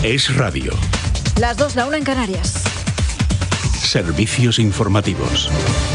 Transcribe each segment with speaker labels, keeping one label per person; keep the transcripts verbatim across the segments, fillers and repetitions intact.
Speaker 1: Es radio.
Speaker 2: Las dos, la una en Canarias.
Speaker 1: Servicios informativos.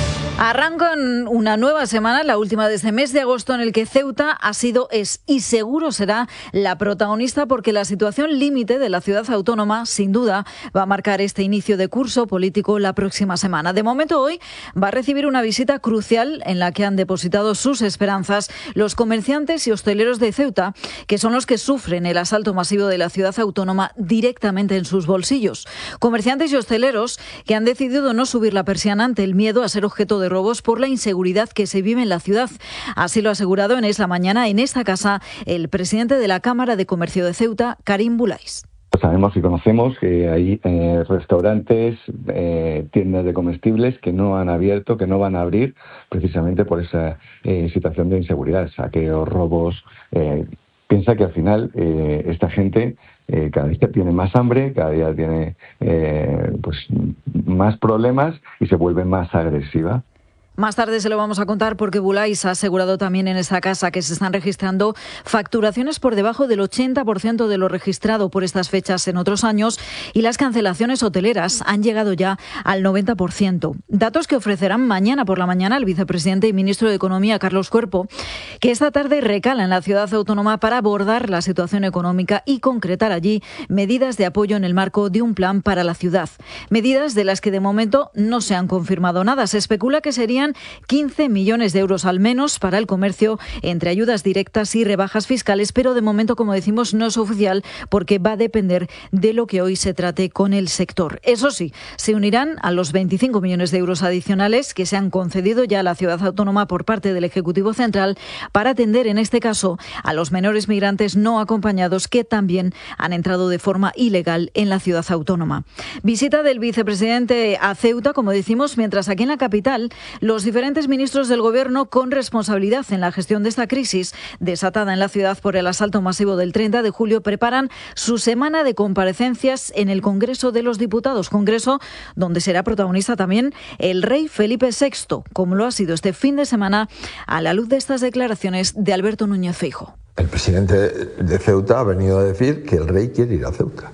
Speaker 2: Arrancan una nueva semana, la última de este mes de agosto, en el que Ceuta ha sido, es y seguro será la protagonista, porque la situación límite de la ciudad autónoma, sin duda, va a marcar este inicio de curso político la próxima semana. De momento, hoy va a recibir una visita crucial en la que han depositado sus esperanzas los comerciantes y hosteleros de Ceuta, que son los que sufren el asalto masivo de la ciudad autónoma directamente en sus bolsillos. Comerciantes y hosteleros que han decidido no subir la persiana ante el miedo a ser objeto de robos por la inseguridad que se vive en la ciudad. Así lo ha asegurado en Es la Mañana, en esta casa, el presidente de la Cámara de Comercio de Ceuta, Karim Boulais.
Speaker 3: Sabemos y conocemos que hay eh, restaurantes, eh, tiendas de comestibles que no han abierto, que no van a abrir, precisamente por esa eh, situación de inseguridad, saqueos, robos. Eh, piensa que al final eh, esta gente eh, cada día tiene más hambre, cada día tiene eh, pues más problemas y se vuelve más agresiva.
Speaker 2: Más tarde se lo vamos a contar, porque Boulais ha asegurado también en esta casa que se están registrando facturaciones por debajo del ochenta por ciento de lo registrado por estas fechas en otros años, y las cancelaciones hoteleras han llegado ya al noventa por ciento. Datos que ofrecerán mañana por la mañana el vicepresidente y ministro de Economía, Carlos Cuerpo, que esta tarde recala en la ciudad autónoma para abordar la situación económica y concretar allí medidas de apoyo en el marco de un plan para la ciudad. Medidas de las que de momento no se han confirmado nada. Se especula que serían quince millones de euros al menos para el comercio, entre ayudas directas y rebajas fiscales, pero de momento, como decimos, no es oficial, porque va a depender de lo que hoy se trate con el sector. Eso sí, se unirán a los veinticinco millones de euros adicionales que se han concedido ya a la ciudad autónoma por parte del Ejecutivo Central para atender, en este caso, a los menores migrantes no acompañados que también han entrado de forma ilegal en la ciudad autónoma. Visita del vicepresidente a Ceuta, como decimos, mientras aquí en la capital los diferentes ministros del Gobierno con responsabilidad en la gestión de esta crisis desatada en la ciudad por el asalto masivo del treinta de julio preparan su semana de comparecencias en el Congreso de los Diputados, Congreso donde será protagonista también el rey Felipe sexto, como lo ha sido este fin de semana, a la luz de estas declaraciones de Alberto Núñez Feijóo.
Speaker 4: El presidente de Ceuta ha venido a decir que el rey quiere ir a Ceuta.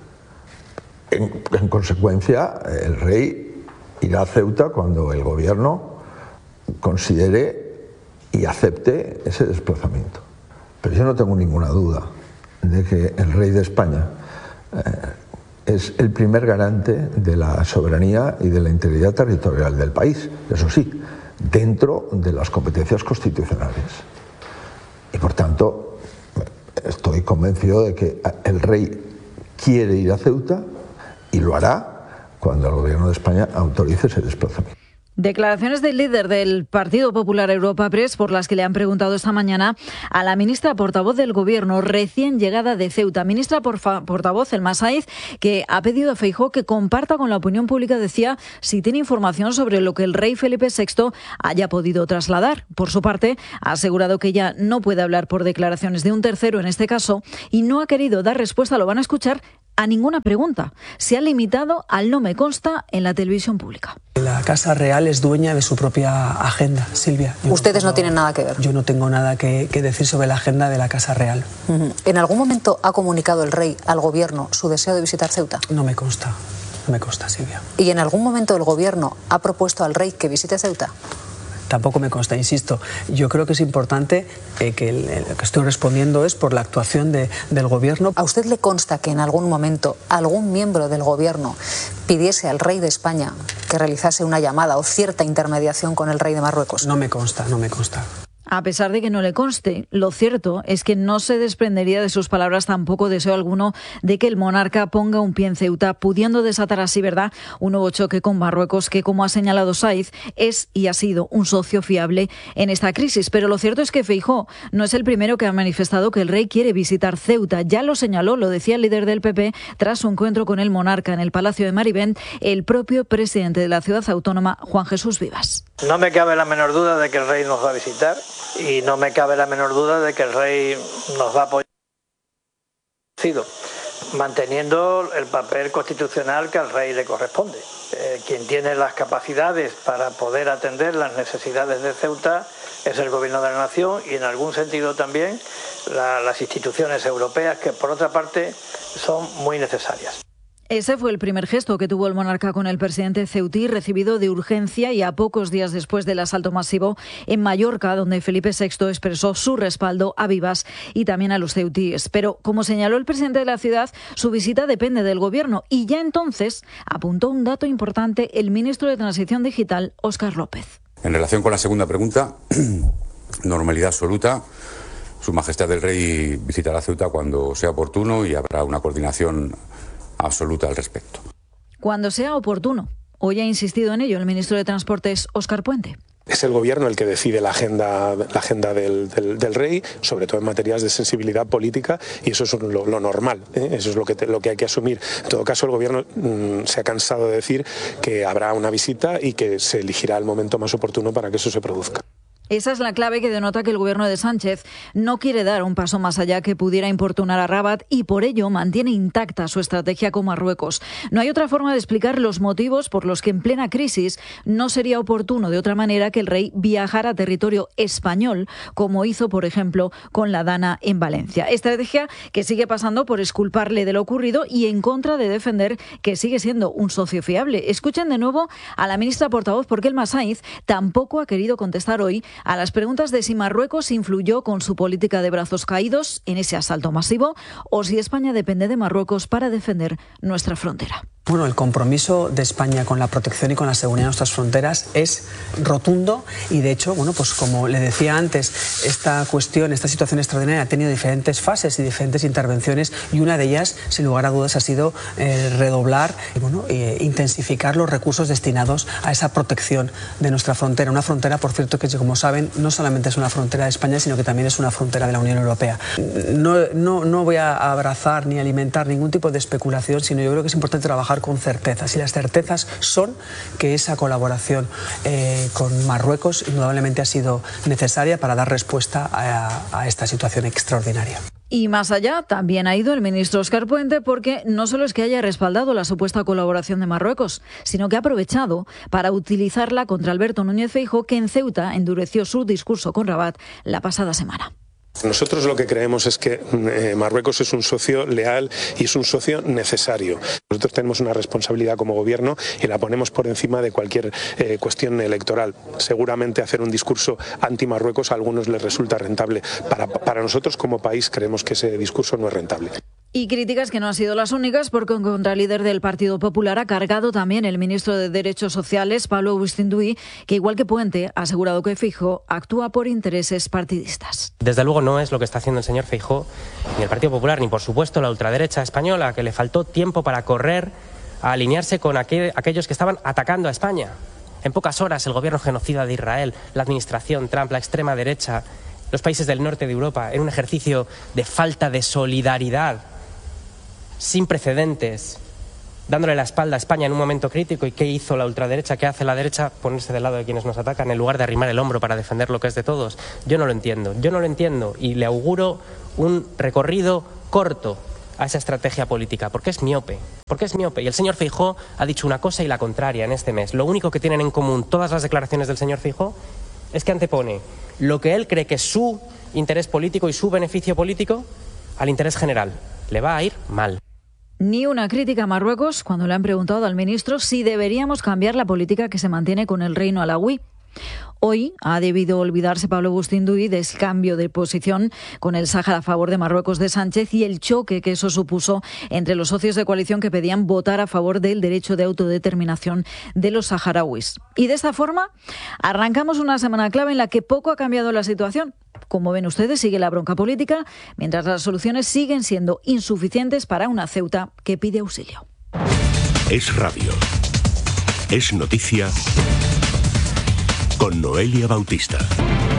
Speaker 4: En, en consecuencia, el rey irá a Ceuta cuando el Gobierno considere y acepte ese desplazamiento. Pero yo no tengo ninguna duda de que el rey de España eh, es el primer garante de la soberanía y de la integridad territorial del país, eso sí, dentro de las competencias constitucionales. Y por tanto, estoy convencido de que el rey quiere ir a Ceuta y lo hará cuando el Gobierno de España autorice ese desplazamiento.
Speaker 2: Declaraciones del líder del Partido Popular Europa Press, por las que le han preguntado esta mañana a la ministra portavoz del Gobierno recién llegada de Ceuta. Ministra porfa, portavoz, Elma Saiz, que ha pedido a Feijóo que comparta con la opinión pública, decía, si tiene información sobre lo que el rey Felipe sexto haya podido trasladar. Por su parte, ha asegurado que ella no puede hablar por declaraciones de un tercero en este caso y no ha querido dar respuesta, lo van a escuchar, a ninguna pregunta. Se ha limitado al no me consta en la televisión pública.
Speaker 5: La Casa Real es dueña de su propia agenda, Silvia.
Speaker 6: Yo Ustedes no, no tienen nada que ver.
Speaker 5: Yo no tengo nada que, que decir sobre la agenda de la Casa Real.
Speaker 6: Uh-huh. ¿En algún momento ha comunicado el rey al Gobierno su deseo de visitar Ceuta?
Speaker 5: No me consta, no me consta, Silvia.
Speaker 6: ¿Y en algún momento el Gobierno ha propuesto al rey que visite Ceuta?
Speaker 5: Tampoco me consta, insisto. Yo creo que es importante eh, que el, el, lo que estoy respondiendo es por la actuación de, del Gobierno.
Speaker 6: ¿A usted le consta que en algún momento algún miembro del Gobierno pidiese al rey de España que realizase una llamada o cierta intermediación con el rey de Marruecos?
Speaker 5: No me consta, no me consta.
Speaker 2: A pesar de que no le conste, lo cierto es que no se desprendería de sus palabras tampoco deseo alguno de que el monarca ponga un pie en Ceuta, pudiendo desatar así, ¿verdad?, un nuevo choque con Marruecos, que, como ha señalado Saiz, es y ha sido un socio fiable en esta crisis. Pero lo cierto es que Feijóo no es el primero que ha manifestado que el rey quiere visitar Ceuta. Ya lo señaló, lo decía el líder del P P, tras su encuentro con el monarca en el Palacio de Marivent, el propio presidente de la ciudad autónoma, Juan Jesús Vivas.
Speaker 7: No me cabe la menor duda de que el rey nos va a visitar. Y no me cabe la menor duda de que el rey nos va a apoyar, manteniendo el papel constitucional que al rey le corresponde. Eh, quien tiene las capacidades para poder atender las necesidades de Ceuta es el Gobierno de la Nación y en algún sentido también la, las instituciones europeas, que por otra parte son muy necesarias.
Speaker 2: Ese fue el primer gesto que tuvo el monarca con el presidente ceutí, recibido de urgencia y a pocos días después del asalto masivo en Mallorca, donde Felipe sexto expresó su respaldo a Vivas y también a los ceutíes. Pero, como señaló el presidente de la ciudad, su visita depende del gobierno y ya entonces apuntó un dato importante el ministro de Transición Digital, Óscar López.
Speaker 8: En relación con la segunda pregunta, normalidad absoluta. Su Majestad el Rey visitará Ceuta cuando sea oportuno y habrá una coordinación absoluta al respecto.
Speaker 2: Cuando sea oportuno. Hoy ha insistido en ello el ministro de Transportes, Óscar Puente.
Speaker 9: Es el gobierno el que decide la agenda, la agenda del, del, del rey, sobre todo en materias de sensibilidad política, y eso es lo, lo normal, ¿eh? Eso es lo que, te, lo que hay que asumir. En todo caso, el gobierno mmm, se ha cansado de decir que habrá una visita y que se elegirá el momento más oportuno para que eso se produzca.
Speaker 2: Esa es la clave que denota que el gobierno de Sánchez no quiere dar un paso más allá que pudiera importunar a Rabat y por ello mantiene intacta su estrategia con Marruecos. No hay otra forma de explicar los motivos por los que en plena crisis no sería oportuno de otra manera que el rey viajara a territorio español, como hizo, por ejemplo, con la Dana en Valencia. Estrategia que sigue pasando por exculparle de lo ocurrido y en contra de defender que sigue siendo un socio fiable. Escuchen de nuevo a la ministra portavoz, porque Elma Sainz tampoco ha querido contestar hoy a las preguntas de si Marruecos influyó con su política de brazos caídos en ese asalto masivo o si España depende de Marruecos para defender nuestra frontera.
Speaker 5: Bueno, el compromiso de España con la protección y con la seguridad de nuestras fronteras es rotundo y, de hecho, bueno, pues como le decía antes, esta cuestión, esta situación extraordinaria ha tenido diferentes fases y diferentes intervenciones y una de ellas, sin lugar a dudas, ha sido eh, redoblar y bueno, eh, intensificar los recursos destinados a esa protección de nuestra frontera. Una frontera, por cierto, que, como saben, no solamente es una frontera de España, sino que también es una frontera de la Unión Europea. No, no, no voy a abrazar ni alimentar ningún tipo de especulación, sino yo creo que es importante trabajar con certezas, y las certezas son que esa colaboración eh, con Marruecos indudablemente ha sido necesaria para dar respuesta a, a esta situación extraordinaria.
Speaker 2: Y más allá, también ha ido el ministro Óscar Puente, porque no solo es que haya respaldado la supuesta colaboración de Marruecos, sino que ha aprovechado para utilizarla contra Alberto Núñez Feijóo, que en Ceuta endureció su discurso con Rabat la pasada semana.
Speaker 9: Nosotros lo que creemos es que eh, Marruecos es un socio leal y es un socio necesario. Nosotros tenemos una responsabilidad como gobierno y la ponemos por encima de cualquier eh, cuestión electoral. Seguramente hacer un discurso anti-Marruecos a algunos les resulta rentable. Para, para nosotros como país creemos que ese discurso no es rentable.
Speaker 2: Y críticas que no han sido las únicas, porque un contralíder del Partido Popular ha cargado también el ministro de Derechos Sociales, Pablo Bustinduy, que igual que Puente ha asegurado que Feijóo actúa por intereses partidistas.
Speaker 10: Desde luego no es lo que está haciendo el señor Feijóo, ni el Partido Popular, ni por supuesto la ultraderecha española, que le faltó tiempo para correr a alinearse con aquel, aquellos que estaban atacando a España. En pocas horas el gobierno genocida de Israel, la administración Trump, la extrema derecha, los países del norte de Europa, en un ejercicio de falta de solidaridad sin precedentes, dándole la espalda a España en un momento crítico. ¿Y qué hizo la ultraderecha? ¿Qué hace la derecha? Ponerse del lado de quienes nos atacan en lugar de arrimar el hombro para defender lo que es de todos. Yo no lo entiendo, yo no lo entiendo y le auguro un recorrido corto a esa estrategia política, porque es miope, porque es miope. Y el señor Feijóo ha dicho una cosa y la contraria en este mes. Lo único que tienen en común todas las declaraciones del señor Feijóo es que antepone lo que él cree que es su interés político y su beneficio político al interés general. Le va a ir mal.
Speaker 2: Ni una crítica a Marruecos cuando le han preguntado al ministro si deberíamos cambiar la política que se mantiene con el reino alauí. Hoy ha debido olvidarse Pablo Bustinduy del cambio de posición con el Sáhara a favor de Marruecos de Sánchez y el choque que eso supuso entre los socios de coalición que pedían votar a favor del derecho de autodeterminación de los saharauis. Y de esta forma arrancamos una semana clave en la que poco ha cambiado la situación. Como ven ustedes, sigue la bronca política, mientras las soluciones siguen siendo insuficientes para una Ceuta que pide auxilio.
Speaker 1: Es radio. Es noticia con Noelia Bautista.